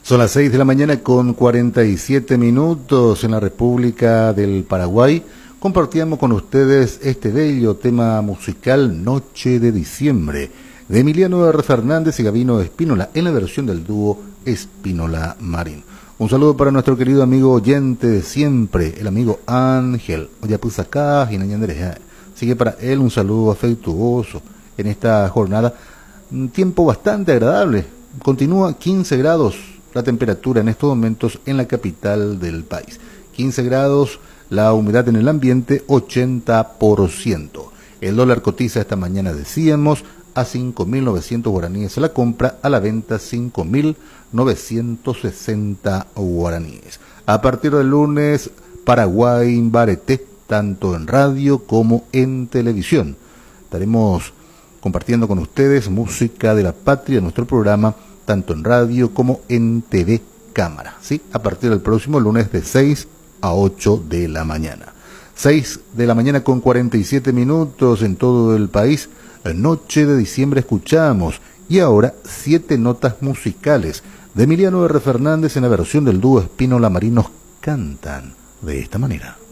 Son las 6 de la mañana con 47 minutos en la República del Paraguay. Compartíamos con ustedes este bello tema musical Noche de Diciembre de Emiliano R. Fernández y Gabino Espínola en la versión del dúo Espínola Marín. Un saludo para nuestro querido amigo oyente de siempre, el amigo Ángel. Oye, pues acá, y así que para él un saludo afectuoso en esta jornada. Un tiempo bastante agradable. Continúa 15 grados la temperatura en estos momentos en la capital del país. 15 grados, la humedad en el ambiente 80%. El dólar cotiza esta mañana, decíamos, a 5.900 guaraníes a la compra, a la venta 5.960 guaraníes. A partir del lunes, Paraguay Bareté, tanto en radio como en televisión. Estaremos compartiendo con ustedes música de la patria, nuestro programa, tanto en radio como en TV Cámara, ¿sí? A partir del próximo lunes de 6 a 8 de la mañana. 6 de la mañana con 47 minutos en todo el país. Noche de Diciembre escuchamos. Y ahora 7 notas musicales de Emiliano R. Fernández en la versión del dúo Espínola Marín. Nos cantan de esta manera.